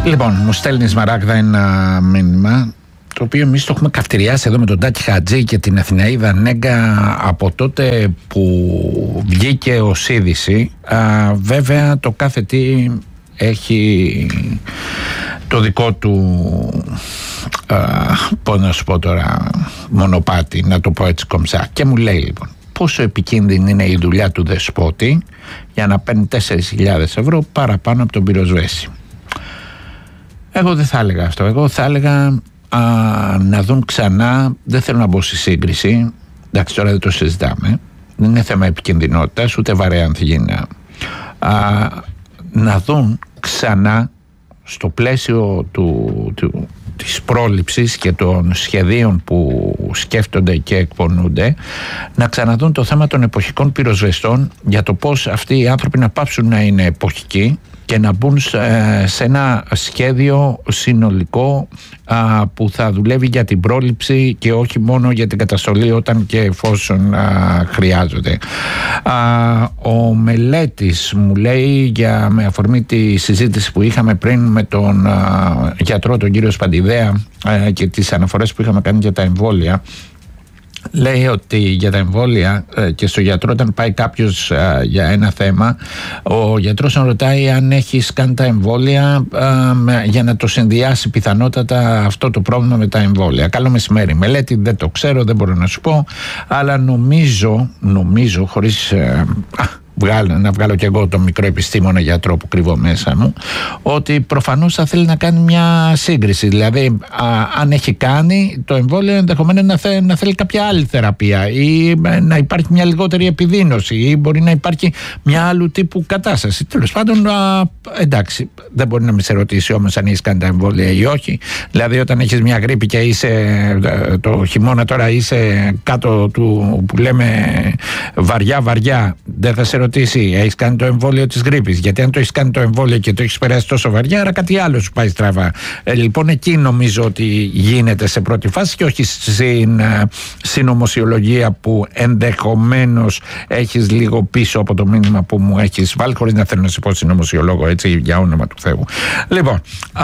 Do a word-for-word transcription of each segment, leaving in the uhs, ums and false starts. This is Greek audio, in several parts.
Λοιπόν, μου στέλνει η Σμαράγδα ένα μήνυμα, το οποίο εμείς το έχουμε καυτηριάσει εδώ με τον Τάκη Χατζή και την Αθηναίδα Νέγκα από τότε που βγήκε ως είδηση. Α, βέβαια το κάθε τι έχει το δικό του, α, πώς να σου πω τώρα, μονοπάτι, να το πω έτσι κομψά. Και μου λέει λοιπόν πόσο επικίνδυνη είναι η δουλειά του δεσπότη για να παίρνει τέσσερις χιλιάδες ευρώ παραπάνω από τον πυροσβέστη. Εγώ δεν θα έλεγα αυτό. Εγώ θα έλεγα α, να δουν ξανά. Δεν θέλω να μπω στη σύγκριση. Εντάξει, τώρα δεν το συζητάμε. Δεν είναι θέμα επικινδυνότητας ούτε βαρέα ανθυγίνα. Να δουν ξανά στο πλαίσιο του, του, της πρόληψης και των σχεδίων που σκέφτονται και εκπονούνται, να ξαναδούν το θέμα των εποχικών πυροσβεστών, για το πώς αυτοί οι άνθρωποι να πάψουν να είναι εποχικοί και να μπουν σε ένα σχέδιο συνολικό α, που θα δουλεύει για την πρόληψη και όχι μόνο για την καταστολή όταν και εφόσον α, χρειάζονται. Α, ο Μελέτης μου λέει, για, με αφορμή τη συζήτηση που είχαμε πριν με τον α, γιατρό τον κύριο Σπαντιδέα α, και τις αναφορές που είχαμε κάνει για τα εμβόλια, λέει ότι για τα εμβόλια και στο γιατρό, όταν πάει κάποιος α, για ένα θέμα, ο γιατρός τον ρωτάει αν έχεις κάνει τα εμβόλια α, με, για να το συνδυάσει πιθανότατα αυτό το πρόβλημα με τα εμβόλια. Καλό μεσημέρι Μελέτη, δεν το ξέρω, δεν μπορώ να σου πω, αλλά νομίζω, νομίζω χωρίς α, Βγάλω, να βγάλω και εγώ τον μικρό επιστήμονα γιατρό που κρύβω μέσα μου, ότι προφανώς θα θέλει να κάνει μια σύγκριση. Δηλαδή, α, αν έχει κάνει το εμβόλιο, ενδεχομένως να, θε, να θέλει κάποια άλλη θεραπεία ή να υπάρχει μια λιγότερη επιδείνωση ή μπορεί να υπάρχει μια άλλου τύπου κατάσταση. Τέλος πάντων, α, εντάξει, δεν μπορεί να με σε ρωτήσει όμως αν έχεις κάνει τα εμβόλια ή όχι. Δηλαδή, όταν έχεις μια γρίπη και είσαι το χειμώνα τώρα είσαι κάτω του που λέμε βαριά-βαριά, δεν θα σε ρωτήσει έχεις κάνει το εμβόλιο της γρίπης. Γιατί αν το έχεις κάνει το εμβόλιο και το έχεις περάσει τόσο βαριά, άρα κάτι άλλο σου πάει στραβά. Ε, λοιπόν, εκεί νομίζω ότι γίνεται σε πρώτη φάση και όχι στην συνωμοσιολογία που ενδεχομένως έχεις λίγο πίσω από το μήνυμα που μου έχεις βάλει, χωρίς να θέλω να σε πω συνωμοσιολόγο, έτσι, για όνομα του Θεού. Λοιπόν, α,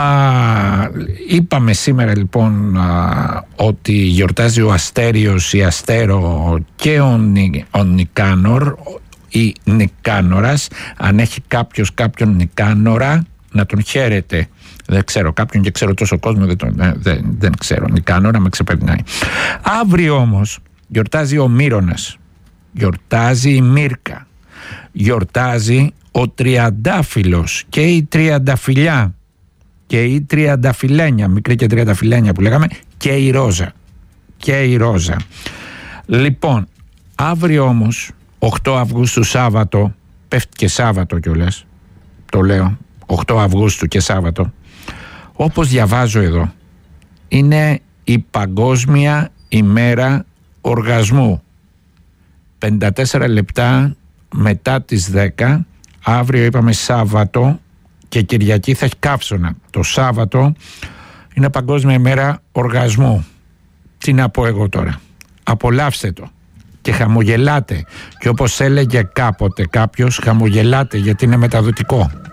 είπαμε σήμερα λοιπόν α, ότι γιορτάζει ο Αστέριος, η Αστέρο και ο, Νι, ο Νικάνορ ή Νικάνορας. Αν έχει κάποιος κάποιον Νικάνορα, να τον χαίρεται. Δεν ξέρω κάποιον και ξέρω τόσο κόσμο, δεν, τον, δεν, δεν ξέρω. Νικάνορα με ξεπερνάει. Αύριο όμως γιορτάζει ο Μύρονας, γιορτάζει η Μύρκα, γιορτάζει ο Τριαντάφυλλος και η Τριανταφυλλιά και η Τριανταφυλλένια, μικρή και Τριανταφυλλένια που λέγαμε, και η Ρόζα και η Ρόζα. Λοιπόν, αύριο όμως οκτώ Αυγούστου Σάββατο, πέφτει και Σάββατο κιόλας, το λέω, οκτώ Αυγούστου και Σάββατο, όπως διαβάζω εδώ, είναι η Παγκόσμια ημέρα οργασμού. πενήντα τέσσερα λεπτά μετά τις δέκα, αύριο είπαμε Σάββατο και Κυριακή θα έχει καύσωνα. Το Σάββατο είναι Παγκόσμια ημέρα οργασμού. Τι να πω εγώ τώρα, απολαύστε το και χαμογελάτε, και όπως έλεγε κάποτε κάποιος, χαμογελάτε γιατί είναι μεταδοτικό.